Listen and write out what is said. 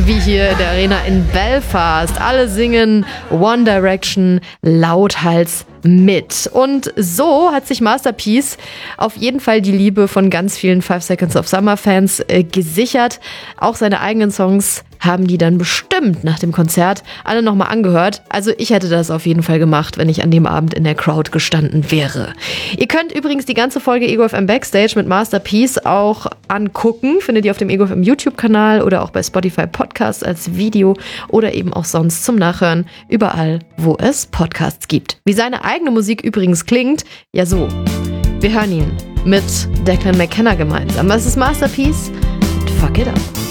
wie hier in der Arena in Belfast. Alle singen One Direction lauthals mit. Und so hat sich Masterpiece auf jeden Fall die Liebe von ganz vielen 5 Seconds of Summer Fans gesichert. Auch seine eigenen Songs haben die dann bestimmt nach dem Konzert alle nochmal angehört. Also ich hätte das auf jeden Fall gemacht, wenn ich an dem Abend in der Crowd gestanden wäre. Ihr könnt übrigens die ganze Folge Ego FM Backstage mit Masterpiece auch angucken. Findet ihr auf dem Ego FM YouTube-Kanal oder auch bei Spotify Podcasts als Video oder eben auch sonst zum Nachhören überall, wo es Podcasts gibt. Wie seine eigene Musik übrigens klingt, ja so. Wir hören ihn mit Declan McKenna gemeinsam. Was ist Masterpiece? Fuck it up.